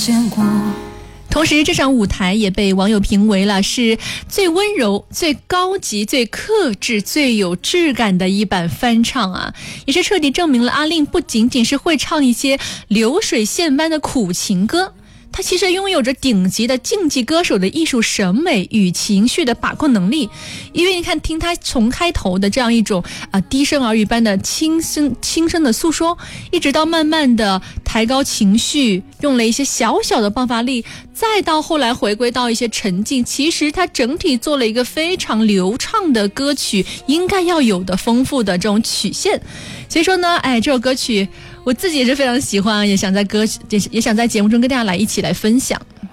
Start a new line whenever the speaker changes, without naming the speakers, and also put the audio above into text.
见过。
同时这场舞台也被网友评为了是最温柔、最高级、最克制、最有质感的一版翻唱啊，也是彻底证明了阿令不仅仅是会唱一些流水线般的苦情歌，他其实拥有着顶级的竞技歌手的艺术审美与情绪的把控能力。因为你看，听他从开头的这样一种低声耳语般的轻声的诉说，一直到慢慢的抬高情绪，用了一些小小的爆发力，再到后来回归到一些沉静，其实他整体做了一个非常流畅的歌曲应该要有的丰富的这种曲线。所以说呢，这首歌曲我自己也是非常喜欢，也想在节目中跟大家一起来分享。